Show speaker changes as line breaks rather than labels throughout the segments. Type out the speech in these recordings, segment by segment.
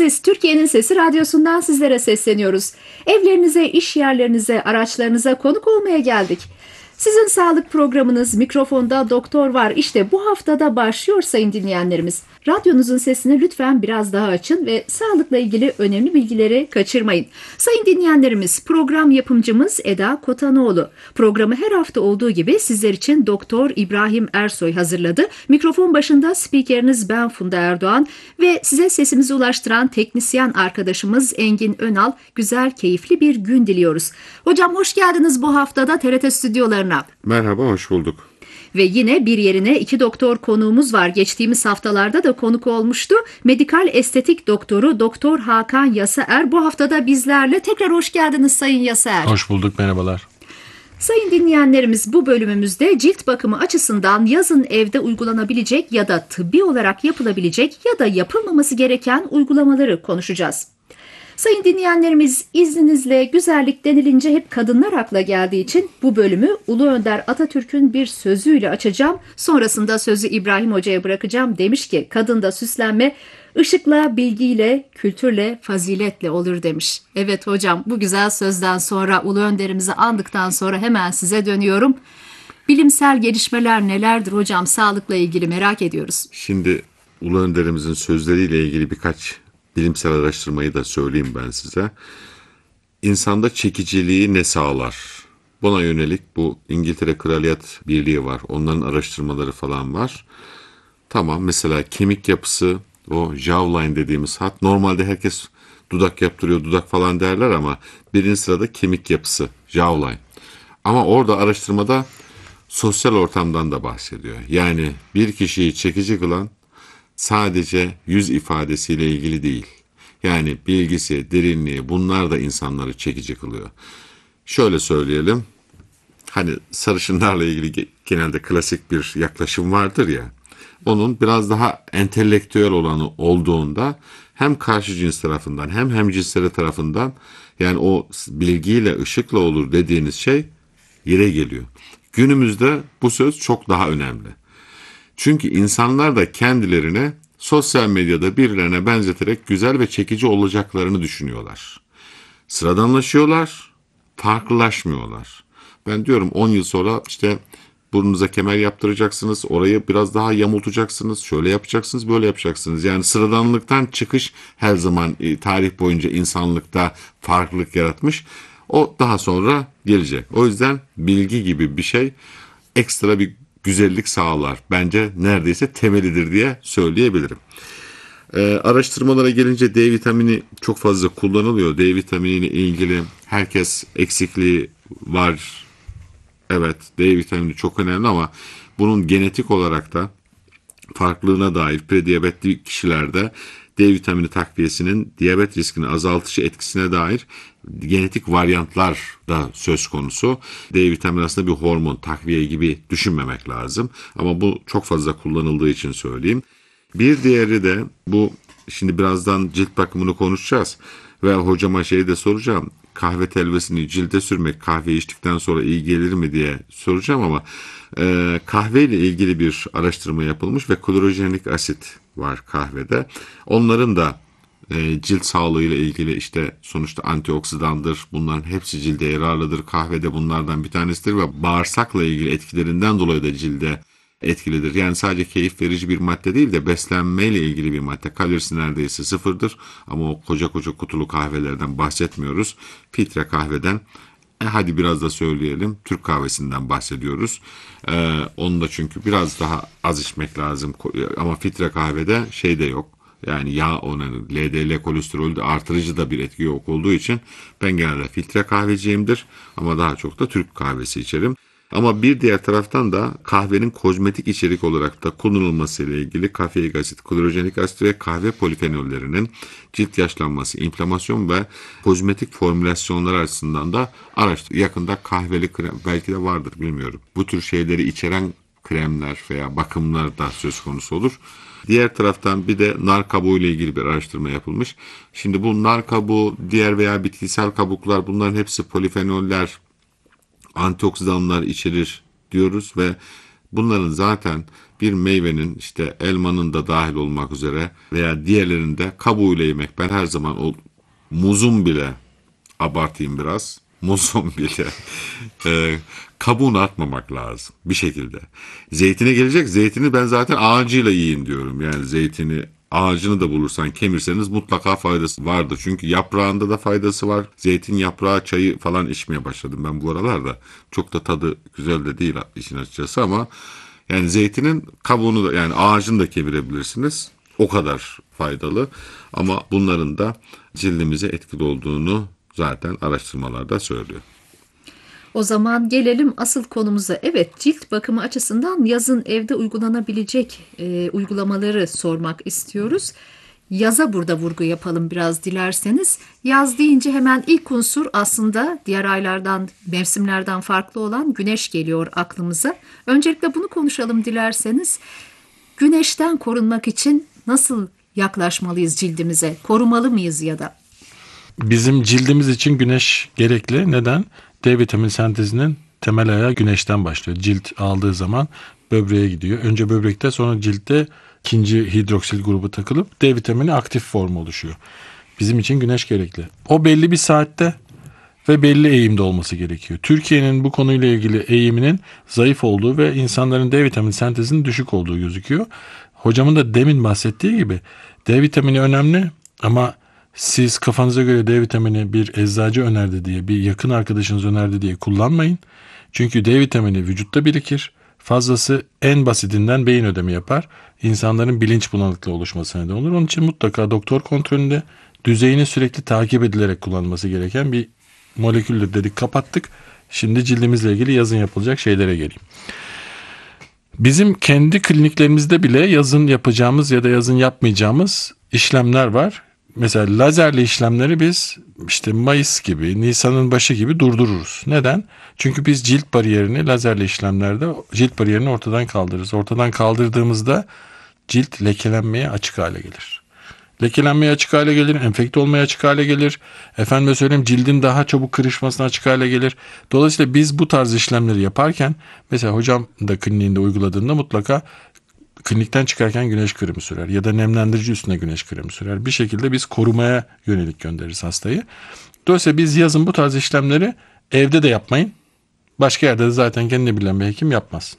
Biziz, Türkiye'nin Sesi Radyosu'ndan sizlere sesleniyoruz. Evlerinize, iş yerlerinize, araçlarınıza konuk olmaya geldik. Sizin sağlık programınız Mikrofonda Doktor Var. İşte bu haftada başlıyor sayın dinleyenlerimiz. Radyonuzun sesini lütfen biraz daha açın ve sağlıkla ilgili önemli bilgileri kaçırmayın. Sayın dinleyenlerimiz, program yapımcımız Eda Kotanoğlu. Programı her hafta olduğu gibi sizler için Doktor İbrahim Ersoy hazırladı. Mikrofon başında spikeriniz ben Funda Erdoğan ve size sesimizi ulaştıran teknisyen arkadaşımız Engin Önal. Güzel, keyifli bir gün diliyoruz. Hocam hoş geldiniz bu haftada TRT stüdyolarına.
Merhaba, hoş bulduk.
Ve yine bir yerine iki doktor konuğumuz var. Geçtiğimiz haftalarda da konuk olmuştu. Medikal estetik doktoru Doktor Hakan Yasaer bu haftada bizlerle. Tekrar hoş geldiniz Sayın Yasaer.
Hoş bulduk, merhabalar.
Sayın dinleyenlerimiz, bu bölümümüzde cilt bakımı açısından yazın evde uygulanabilecek ya da tıbbi olarak yapılabilecek ya da yapılmaması gereken uygulamaları konuşacağız. Sayın dinleyenlerimiz, izninizle güzellik denilince hep kadınlar akla geldiği için bu bölümü Ulu Önder Atatürk'ün bir sözüyle açacağım. Sonrasında sözü İbrahim Hoca'ya bırakacağım. Demiş ki, kadında süslenme ışıkla, bilgiyle, kültürle, faziletle olur demiş. Evet hocam, bu güzel sözden sonra, Ulu Önderimizi andıktan sonra hemen size dönüyorum. Bilimsel gelişmeler nelerdir hocam, sağlıkla ilgili merak ediyoruz.
Şimdi Ulu Önderimizin sözleriyle ilgili birkaç bilimsel araştırmayı da söyleyeyim ben size. İnsanda çekiciliği ne sağlar? Buna yönelik bu İngiltere Kraliyet Birliği var. Onların araştırmaları falan var. Tamam, mesela kemik yapısı, o jawline dediğimiz hat. Normalde herkes dudak yaptırıyor, dudak falan derler ama birinci sırada kemik yapısı, jawline. Ama orada araştırmada sosyal ortamdan da bahsediyor. Yani bir kişiyi çekici kılan sadece yüz ifadesiyle ilgili değil. Yani bilgisi, derinliği, bunlar da insanları çekici kılıyor. Şöyle söyleyelim, hani sarışınlarla ilgili genelde klasik bir yaklaşım vardır ya, onun biraz daha entelektüel olanı olduğunda hem karşı cins tarafından hem hemcinsleri tarafından, yani o bilgiyle, ışıkla olur dediğiniz şey yere geliyor. Günümüzde bu söz çok daha önemli. Çünkü insanlar da kendilerine sosyal medyada birilerine benzeterek güzel ve çekici olacaklarını düşünüyorlar. Sıradanlaşıyorlar, farklılaşmıyorlar. Ben diyorum 10 yıl sonra işte burnunuza kemer yaptıracaksınız, orayı biraz daha yamultacaksınız, şöyle yapacaksınız, böyle yapacaksınız. Yani sıradanlıktan çıkış her zaman tarih boyunca insanlıkta farklılık yaratmış. O daha sonra gelecek. O yüzden bilgi gibi bir şey ekstra bir güzellik sağlar. Bence neredeyse temelidir diye söyleyebilirim. Araştırmalara gelince D vitamini çok fazla kullanılıyor. D vitaminiyle ilgili herkes eksikliği var. Evet, D vitamini çok önemli ama bunun genetik olarak da farklılığına dair prediyabetli kişilerde D vitamini takviyesinin diyabet riskini azaltıcı etkisine dair genetik varyantlar da söz konusu. D vitamini aslında bir hormon, takviye gibi düşünmemek lazım. Ama bu çok fazla kullanıldığı için söyleyeyim. Bir diğeri de bu, şimdi birazdan cilt bakımını konuşacağız. Ve hocama şeyi de soracağım. Kahve telvesini cilde sürmek kahve içtikten sonra iyi gelir mi diye soracağım ama kahve ile ilgili bir araştırma yapılmış ve klorojenik asit var kahvede. Onların da cilt sağlığıyla ilgili, işte sonuçta antioksidandır. Bunların hepsi cilde yararlıdır. Kahvede bunlardan bir tanesidir ve bağırsakla ilgili etkilerinden dolayı da cilde etkilidir. Yani sadece keyif verici bir madde değil de beslenmeyle ilgili bir madde. Kalorisi neredeyse sıfırdır ama o koca koca kutulu kahvelerden bahsetmiyoruz. Filtre kahveden, hadi biraz da söyleyelim, Türk kahvesinden bahsediyoruz. Onu da çünkü biraz daha az içmek lazım ama filtre kahvede şey de yok. Yani yağ oranı, LDL kolesterolü de artırıcı da bir etki yok olduğu için ben genelde filtre kahveciyimdir ama daha çok da Türk kahvesi içerim. Ama bir diğer taraftan da kahvenin kozmetik içerik olarak da kullanılması ile ilgili kafeik asit, klorojenik asit ve kahve polifenollerinin cilt yaşlanması, inflamasyon ve kozmetik formülasyonlar açısından da yakında kahveli krem, belki de vardır bilmiyorum. Bu tür şeyleri içeren kremler veya bakımlar da söz konusu olur. Diğer taraftan bir de nar kabuğu ile ilgili bir araştırma yapılmış. Şimdi bu nar kabuğu, diğer veya bitkisel kabuklar, bunların hepsi polifenoller, antioksidanlar içerir diyoruz ve bunların zaten bir meyvenin, işte elmanın da dahil olmak üzere veya diğerlerinin de kabuğuyla yemek. Ben her zaman o muzun bile, abartayım biraz, muzun bile kabuğunu atmamak lazım bir şekilde. Zeytine gelecek, zeytini ben zaten ağacıyla yiyin diyorum. Yani zeytini, ağacını da bulursan kemirseniz mutlaka faydası vardır. Çünkü yaprağında da faydası var. Zeytin yaprağı çayı falan içmeye başladım ben bu aralarda. Çok da tadı güzel de değil işin açıkçası ama yani zeytinin kabuğunu da, yani ağacını da kemirebilirsiniz. O kadar faydalı ama bunların da cildimize etkili olduğunu zaten araştırmalarda söylüyor.
O zaman gelelim asıl konumuza. Evet, cilt bakımı açısından yazın evde uygulanabilecek uygulamaları sormak istiyoruz. Yaza burada vurgu yapalım biraz dilerseniz. Yaz deyince hemen ilk unsur aslında diğer aylardan, mevsimlerden farklı olan güneş geliyor aklımıza. Öncelikle bunu konuşalım dilerseniz. Güneşten korunmak için nasıl yaklaşmalıyız cildimize? Korumalı mıyız ya da?
Bizim cildimiz için güneş gerekli. Neden? D vitamini sentezinin temel ayağı güneşten başlıyor. Cilt aldığı zaman böbreğe gidiyor. Önce böbrekte, sonra ciltte ikinci hidroksil grubu takılıp D vitamini aktif formu oluşuyor. Bizim için güneş gerekli. O belli bir saatte ve belli eğimde olması gerekiyor. Türkiye'nin bu konuyla ilgili eğiminin zayıf olduğu ve insanların D vitamini sentezinin düşük olduğu gözüküyor. Hocamın da demin bahsettiği gibi D vitamini önemli ama siz kafanıza göre D vitamini bir eczacı önerdi diye, bir yakın arkadaşınız önerdi diye kullanmayın. Çünkü D vitamini vücutta birikir. Fazlası en basitinden beyin ödemi yapar. İnsanların bilinç bulanıklığı oluşmasına neden olur. Onun için mutlaka doktor kontrolünde düzeyini sürekli takip edilerek kullanılması gereken bir moleküldür dedik, kapattık. Şimdi cildimizle ilgili yazın yapılacak şeylere geleyim. Bizim kendi kliniklerimizde bile yazın yapacağımız ya da yazın yapmayacağımız işlemler var. Mesela lazerli işlemleri biz işte Mayıs gibi, Nisan'ın başı gibi durdururuz. Neden? Çünkü biz cilt bariyerini lazerli işlemlerde cilt bariyerini ortadan kaldırırız. Ortadan kaldırdığımızda cilt lekelenmeye açık hale gelir. Lekelenmeye açık hale gelir, enfekte olmaya açık hale gelir. Efendime söyleyeyim, cildin daha çabuk kırışmasına açık hale gelir. Dolayısıyla biz bu tarz işlemleri yaparken, mesela hocam da kliniğinde uyguladığında mutlaka klinikten çıkarken güneş kremi sürer ya da nemlendirici üstüne güneş kremi sürer. Bir şekilde biz korumaya yönelik göndeririz hastayı. Dolayısıyla biz yazın bu tarz işlemleri evde de yapmayın. Başka yerde de zaten kendini bilen bir hekim yapmaz.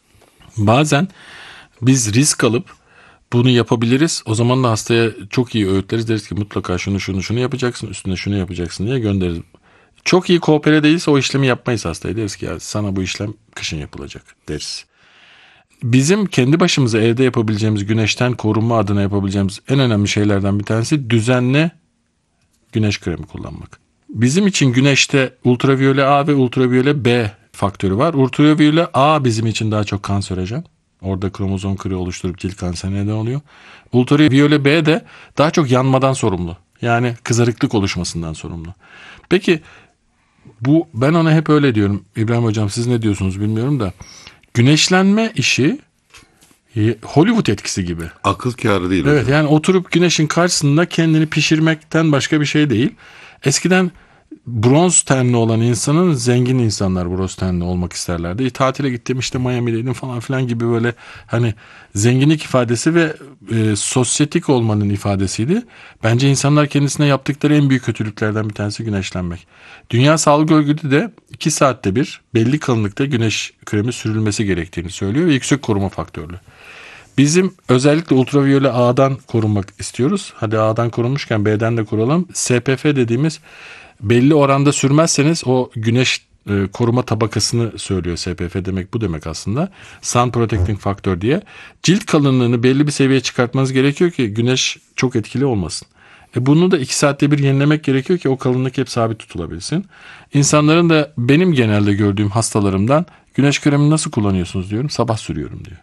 Bazen biz risk alıp bunu yapabiliriz. O zaman da hastaya çok iyi öğütleriz. Deriz ki mutlaka şunu yapacaksın, üstüne şunu yapacaksın diye göndeririz. Çok iyi koopere değilse o işlemi yapmayız hastaya. Deriz ki ya sana bu işlem kışın yapılacak deriz. Bizim kendi başımıza evde yapabileceğimiz, güneşten korunma adına yapabileceğimiz en önemli şeylerden bir tanesi düzenli güneş kremi kullanmak. Bizim için güneşte ultraviyole A ve ultraviyole B faktörü var. Ultraviyole A bizim için daha çok kanserojen. Orada kromozom kırığı oluşturup cilt kanserine neden oluyor. Ultraviyole B de daha çok yanmadan sorumlu. Yani kızarıklık oluşmasından sorumlu. Peki bu, ben ona hep öyle diyorum. İbrahim Hocam siz ne diyorsunuz bilmiyorum da. Güneşlenme işi Hollywood etkisi gibi.
Akıl kârı değil.
Evet,
hocam.
yani oturup güneşin karşısında kendini pişirmekten başka bir şey değil. Eskiden bronz tenli olan insanın, zengin insanlar bronz tenli olmak isterlerdi. Tatile gittim işte Miami'deydim falan filan gibi, böyle hani zenginlik ifadesi ve sosyetik olmanın ifadesiydi. Bence insanlar kendisine yaptıkları en büyük kötülüklerden bir tanesi güneşlenmek. Dünya Sağlık Örgütü de 2 saatte bir belli kalınlıkta güneş kremi sürülmesi gerektiğini söylüyor ve yüksek koruma faktörlü. Bizim özellikle ultraviyole A'dan korunmak istiyoruz. Hadi A'dan korunmuşken B'den de koruyalım. SPF dediğimiz, belli oranda sürmezseniz o güneş koruma tabakasını söylüyor. SPF demek bu demek aslında. Sun Protecting Factor diye. Cilt kalınlığını belli bir seviyeye çıkartmanız gerekiyor ki güneş çok etkili olmasın. Bunu da 2 saatte bir yenilemek gerekiyor ki o kalınlık hep sabit tutulabilsin. İnsanların da, benim genelde gördüğüm hastalarımdan, güneş kremini nasıl kullanıyorsunuz diyorum. Sabah sürüyorum diyor.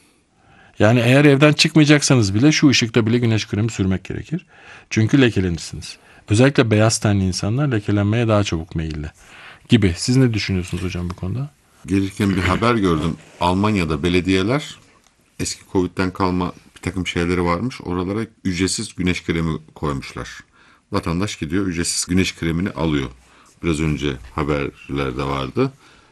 Yani eğer evden çıkmayacaksanız bile şu ışıkta bile güneş kremi sürmek gerekir. Çünkü lekelenirsiniz. Özellikle beyaz tenli insanlar lekelenmeye daha çabuk meyilli gibi. Siz ne düşünüyorsunuz hocam bu konuda?
Gelirken bir haber gördüm. Almanya'da belediyeler eski Covid'den kalma bir takım şeyleri varmış. Oralara ücretsiz güneş kremi koymuşlar. Vatandaş gidiyor, ücretsiz güneş kremini alıyor. Biraz önce haberlerde vardı.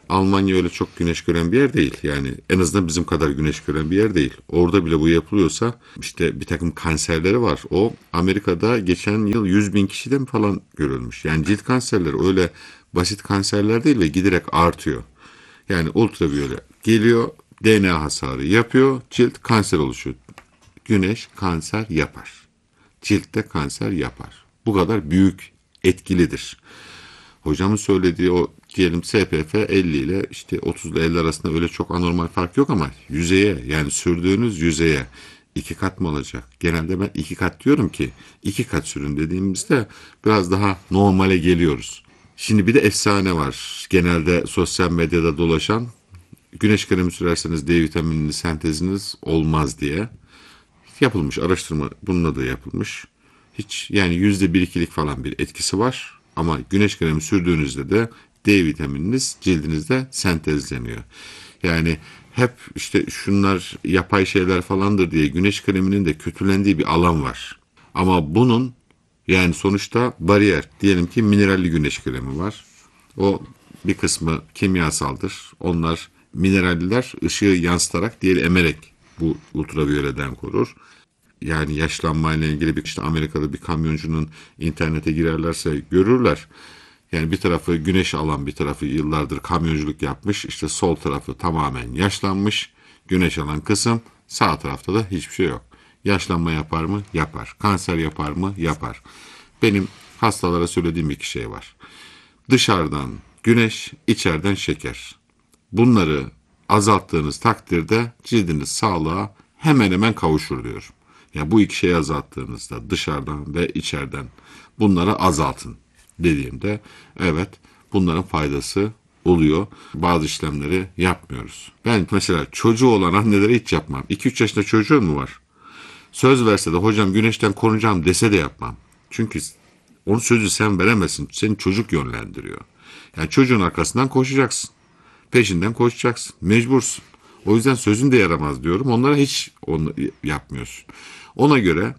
Almanya öyle çok güneş gören bir yer değil. Yani en azından bizim kadar güneş gören bir yer değil. Orada bile bu yapılıyorsa işte bir takım kanserleri var. O Amerika'da geçen yıl 100.000 kişiden falan görülmüş. Yani cilt kanserleri öyle basit kanserler değil ve giderek artıyor. Yani ultraviyole geliyor, DNA hasarı yapıyor, cilt kanser oluşuyor. Güneş kanser yapar. Ciltte kanser yapar. Bu kadar büyük, etkilidir. Hocamın söylediği o diyelim SPF 50 ile işte 30 ile 50 arasında öyle çok anormal fark yok ama yüzeye, yani sürdüğünüz yüzeye 2 kat mı olacak? Genelde ben 2 kat diyorum ki 2 kat sürün dediğimizde biraz daha normale geliyoruz. Şimdi bir de efsane var. Genelde sosyal medyada dolaşan, güneş kremi sürerseniz D vitaminini senteziniz olmaz diye yapılmış araştırma, bununla da yapılmış. Hiç, yani %1-2'lik falan bir etkisi var. Ama güneş kremi sürdüğünüzde de D vitamininiz cildinizde sentezleniyor. Yani hep işte şunlar yapay şeyler falandır diye güneş kreminin de kötülendiği bir alan var. Ama bunun, yani sonuçta bariyer, diyelim ki mineralli güneş kremi var. O bir kısmı kimyasaldır. Onlar mineralliler ışığı yansıtarak değil emerek bu ultraviyoleden korur. Yani yaşlanmayla ilgili bir, işte Amerika'da bir kamyoncunun internete girerlerse görürler. Yani bir tarafı güneş alan, bir tarafı yıllardır kamyonculuk yapmış. İşte sol tarafı tamamen yaşlanmış. Güneş alan kısım, sağ tarafta da hiçbir şey yok. Yaşlanma yapar mı? Yapar. Kanser yapar mı? Yapar. Benim hastalara söylediğim iki şey var. Dışarıdan güneş, içeriden şeker. Bunları azalttığınız takdirde cildiniz sağlığa hemen hemen kavuşur diyor. Yani bu iki şeyi azalttığınızda dışarıdan ve içeriden bunları azaltın dediğimde evet, bunların faydası oluyor. Bazı işlemleri yapmıyoruz. Ben mesela çocuğu olan annelere hiç yapmam. 2-3 yaşında çocuğun mu var? Söz verse de hocam güneşten korunacağım dese de yapmam. Çünkü onun sözü sen veremezsin. Seni çocuk yönlendiriyor. Yani çocuğun arkasından koşacaksın. Peşinden koşacaksın. Mecbursun. O yüzden sözün de yaramaz diyorum. Onlara hiç onu yapmıyorsun. Ona göre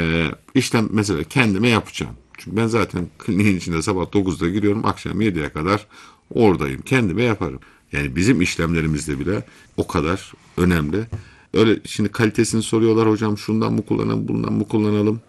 işlem mesela kendime yapacağım. Çünkü ben zaten kliniğin içinde sabah 9'da giriyorum. Akşam 7'ye kadar oradayım. Kendime yaparım. Yani bizim işlemlerimizde bile o kadar önemli. Öyle şimdi kalitesini soruyorlar, hocam şundan mı kullanalım, bundan mı kullanalım?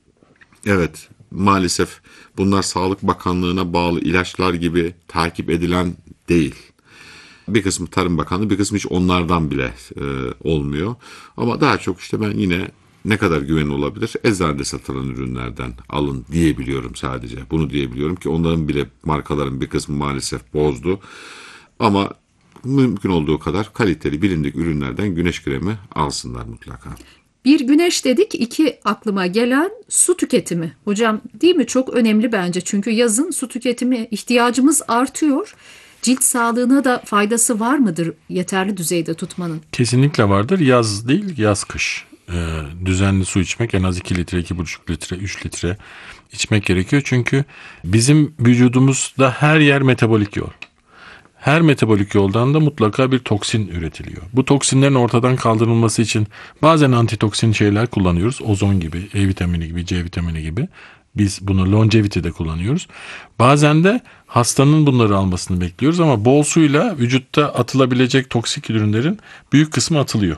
Evet, maalesef bunlar Sağlık Bakanlığı'na bağlı ilaçlar gibi takip edilen değil. Bir kısmı Tarım Bakanlığı, bir kısmı hiç onlardan bile olmuyor. Ama daha çok işte ben yine ne kadar güven olabilir? Eczanede satılan ürünlerden alın diyebiliyorum sadece. Bunu diyebiliyorum ki onların bile, markaların bir kısmı maalesef bozdu. Ama mümkün olduğu kadar kaliteli bilindik ürünlerden güneş kremi alsınlar mutlaka.
Bir güneş dedik, iki aklıma gelen su tüketimi. Hocam değil mi? Çok önemli bence. Çünkü yazın su tüketimi ihtiyacımız artıyor. Cilt sağlığına da faydası var mıdır yeterli düzeyde tutmanın?
Kesinlikle vardır. Yaz değil, yaz kış. Düzenli su içmek, en az 2 litre, 2,5 litre, 3 litre içmek gerekiyor. Çünkü bizim vücudumuzda her yer metabolik yol. Her metabolik yoldan da mutlaka bir toksin üretiliyor. Bu toksinlerin ortadan kaldırılması için bazen antitoksin şeyler kullanıyoruz. Ozon gibi, E vitamini gibi, C vitamini gibi. Biz bunu longevity'de kullanıyoruz. Bazen de hastanın bunları almasını bekliyoruz ama bol suyla vücutta atılabilecek toksik ürünlerin büyük kısmı atılıyor.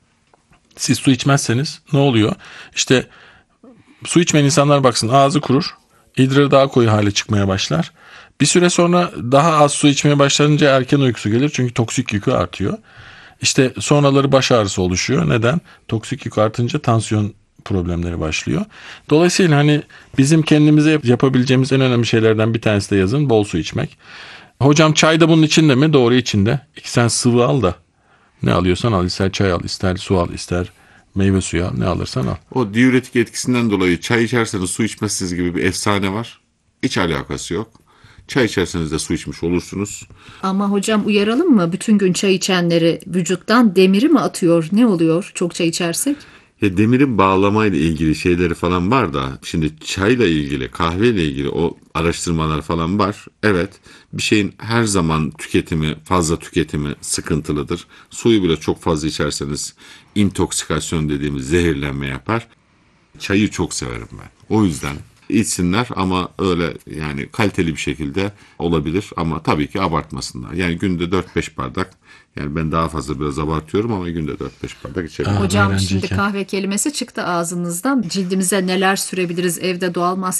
Siz su içmezseniz ne oluyor? İşte su içmeyen insanlar baksın, ağzı kurur, idrarı daha koyu hale çıkmaya başlar. Bir süre sonra daha az su içmeye başlayınca erken uykusu gelir çünkü toksik yükü artıyor. İşte sonraları baş ağrısı oluşuyor. Neden? Toksik yük artınca tansiyon problemleri başlıyor. Dolayısıyla hani bizim kendimize yapabileceğimiz en önemli şeylerden bir tanesi de yazın bol su içmek. Hocam çay da bunun içinde mi? Doğru, içinde. Sen sıvı al da ne alıyorsan al. İster çay al, ister su al, ister meyve suyu al. Ne alırsan al.
O diüretik etkisinden dolayı çay içerseniz su içmezsiniz gibi bir efsane var. Hiç alakası yok. Çay içerseniz de su içmiş olursunuz.
Ama hocam uyaralım mı? Bütün gün çay içenleri vücuttan demiri mi atıyor? Ne oluyor çok çay içersek?
Demirin bağlamayla ilgili şeyleri falan var da şimdi çayla ilgili, kahveyle ilgili o araştırmalar falan var. Evet, bir şeyin her zaman tüketimi, fazla tüketimi sıkıntılıdır. Suyu bile çok fazla içerseniz intoksikasyon dediğimiz zehirlenme yapar. Çayı çok severim ben. O yüzden içsinler ama öyle yani kaliteli bir şekilde olabilir ama tabii ki abartmasınlar. Yani günde 4-5 bardak, yani ben daha fazla biraz abartıyorum ama günde 4-5 bardak içebilirim.
Hocam
öğrenciyken.
şimdi kahve kelimesi çıktı ağzınızdan. Cildimize neler sürebiliriz? Evde doğal maske